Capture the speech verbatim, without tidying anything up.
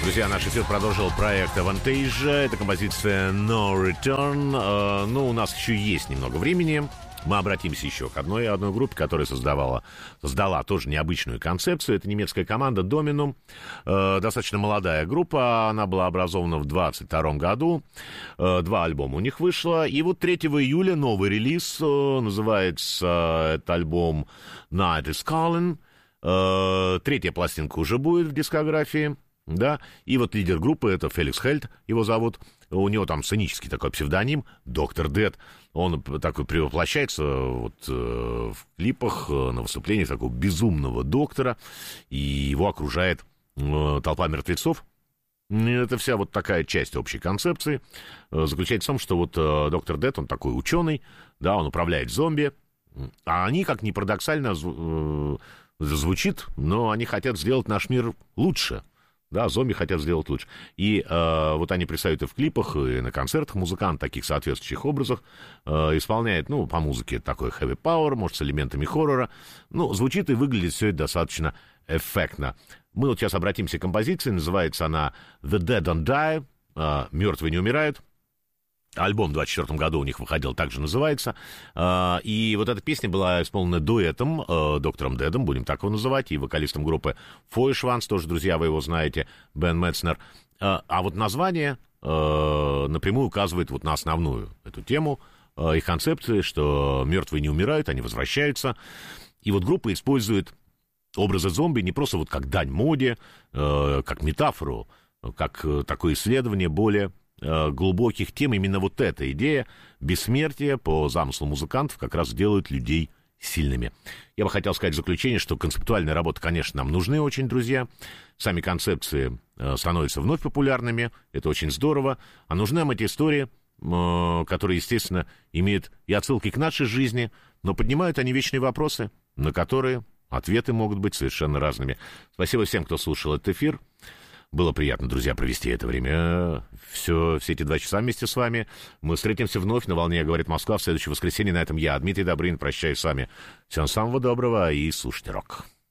Друзья, наш эфир продолжил проект Avantage. Это композиция No Return. Э, ну, у нас еще есть немного времени. Мы обратимся еще к одной, одной группе, которая создавала, создала тоже необычную концепцию. Это немецкая команда Dominum. Э, достаточно молодая группа. Она была образована в двадцать втором году. Э, два альбома у них вышло. И вот третьего июля новый релиз. Э, называется этот альбом Night is Calling. Э, третья пластинка уже будет в дискографии. Да, и вот лидер группы, это Феликс Хельт, его зовут, у него там сценический такой псевдоним, доктор Дэд, он такой превоплощается вот э, в клипах, э, на выступлениях такого безумного доктора, и его окружает э, толпа мертвецов. Это вся вот такая часть общей концепции э, заключается в том, что вот э, доктор Дэд, он такой ученый, да, он управляет зомби, а они, как ни парадоксально э, звучит, но они хотят сделать наш мир лучше. Да, зомби хотят сделать лучше. И э, вот они представляют и в клипах, и на концертах музыкант в таких соответствующих образах э, исполняет, ну, по музыке такой heavy power, может, с элементами хоррора. Ну, звучит и выглядит все это достаточно эффектно. Мы вот сейчас обратимся к композиции, называется она The Dead Don't Die, э, «Мертвые не умирают». Альбом в двадцать четвёртом году у них выходил, также называется. И вот эта песня была исполнена дуэтом, доктором Дэдом, будем так его называть, и вокалистом группы Фойшванс, тоже, друзья, вы его знаете, Бен Метцнер. А вот название напрямую указывает вот на основную эту тему их концепции, что мертвые не умирают, они возвращаются. И вот группа использует образы зомби не просто вот как дань моде, как метафору, как такое исследование более глубоких тем. Именно вот эта идея бессмертия по замыслу музыкантов как раз делают людей сильными. Я бы хотел сказать в заключение, что концептуальные работы, конечно, нам нужны очень, друзья. Сами концепции становятся вновь популярными, это очень здорово. А нужны нам эти истории, которые, естественно, имеют и отсылки к нашей жизни, но поднимают они вечные вопросы, на которые ответы могут быть совершенно разными. Спасибо всем, кто слушал этот эфир. Было приятно, друзья, провести это время. Все, все эти два часа вместе с вами. Мы встретимся вновь на «Волне говорит Москва» в следующее воскресенье. На этом я, Дмитрий Добрынин, прощаюсь с вами. Всем самого доброго и слушайте рок.